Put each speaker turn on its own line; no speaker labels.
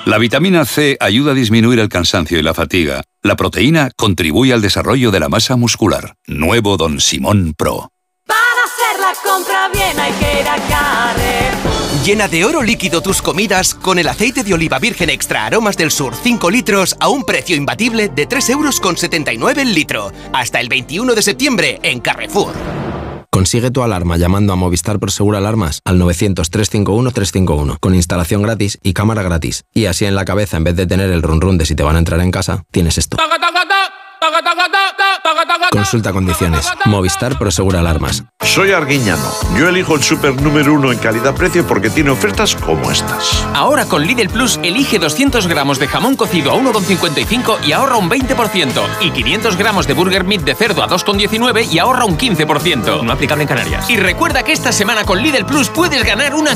La vitamina C ayuda a disminuir el cansancio y la fatiga. La proteína contribuye al desarrollo de la masa muscular. Nuevo Don Simón Pro.
Para hacer la compra bien hay que ir a Carrefour.
Llena de oro líquido tus comidas con el aceite de oliva virgen extra Aromas del Sur 5 litros a un precio imbatible de 3,79 € el litro. Hasta el 21 de septiembre en Carrefour.
Consigue tu alarma llamando a Movistar Prosegur Alarmas al 900-351-351 con instalación gratis y cámara gratis. Y así en la cabeza, en vez de tener el run run de si te van a entrar en casa, tienes esto. Consulta condiciones. Movistar Prosegur Alarmas.
Soy Arguiñano. Yo elijo el súper número 1 en calidad-precio porque tiene ofertas como estas.
Ahora con Lidl Plus elige 200 gramos de jamón cocido a 1,55 y ahorra un 20%. Y 500 gramos de burger meat de cerdo a 2,19 y ahorra un 15%. No aplicable en Canarias. Y recuerda que esta semana con Lidl Plus puedes ganar una